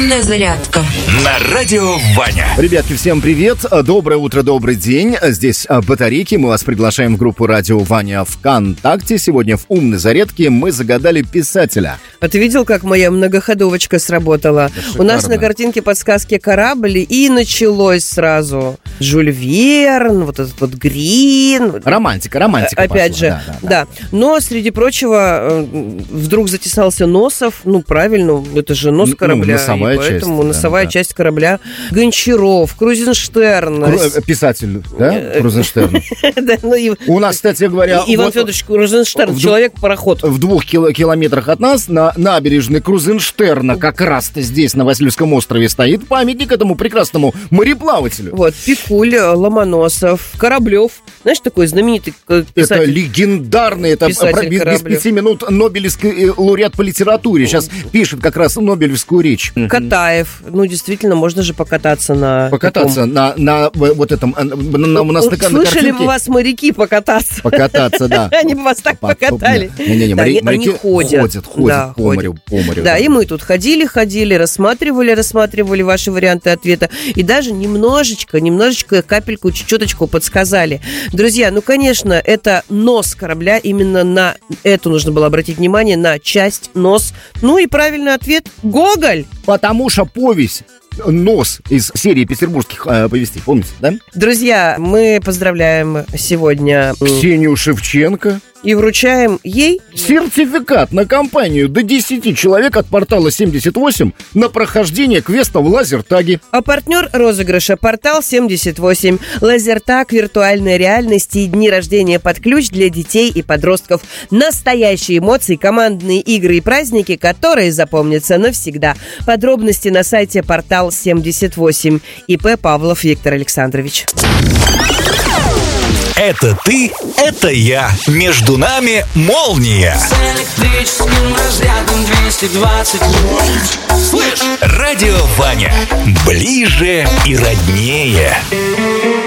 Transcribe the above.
Умная зарядка на радио Ваня. Ребятки, всем привет. Доброе утро, добрый день. Здесь Батарейки. Мы вас приглашаем в группу радио Ваня ВКонтакте. Сегодня в умной зарядке мы загадали писателя. А ты видел, как моя многоходовочка сработала? У нас на картинке подсказки корабль, и началось сразу. Жюль Верн, вот этот вот Грин. Романтика опять пошла. же, да. Но, среди прочего, вдруг затесался Носов. Ну, правильно, это же нос корабля. Носовая поэтому часть, носовая часть корабля. Гончаров, Крузенштерн. Писатель, да? Крузенштерн. У нас, кстати говоря... Иван Федорович Крузенштерн, человек-пароход. В 2 километрах от нас, на набережной Крузенштерна, как раз-то здесь, на Васильевском острове, стоит памятник этому прекрасному мореплавателю. Вот, Пикуль, Ломоносов, Кораблев. Знаешь, такой знаменитый писатель. Это легендарный, это без 5 минут Нобелевский лауреат по литературе. Сейчас пишет как раз Нобелевскую речь. Катаев. Ну, действительно, можно же покататься на... Покататься на вот этом... У нас Слышали бы вас моряки покататься? Покататься, да. Они бы вас так покатали. Не-не-не, моряки ходят по морю. Да, и мы тут ходили, рассматривали ваши варианты ответа. И даже немножечко, капельку, чуточку подсказали. Друзья, ну, конечно, это нос корабля. Именно на эту нужно было обратить внимание, на часть, нос. Ну и правильный ответ – Гоголь. Потому что повесть «Нос» из серии петербургских повестей, помните, да? Друзья, мы поздравляем сегодня Ксению Шевченко и вручаем ей сертификат на компанию до 10 человек от портала 78 на прохождение квеста в лазертаге. А партнер розыгрыша — портал 78. Лазертаг, виртуальная реальность и дни рождения под ключ для детей и подростков. Настоящие эмоции, командные игры и праздники, которые запомнятся навсегда. Подробности на сайте портал 78. ИП Павлов Виктор Александрович. Это ты, это я. Между нами молния. С электрическим разрядом 220 вольт. Слышь, радио Ваня. Ближе и роднее.